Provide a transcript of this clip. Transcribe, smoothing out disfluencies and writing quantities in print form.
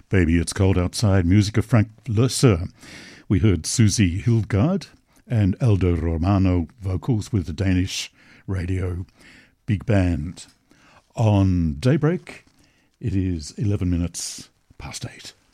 Baby It's Cold Outside, music of Frank Loesser. We heard Susie Hildgaard and Aldo Romano vocals with the Danish radio big band. On Daybreak, it is 11 minutes past 8.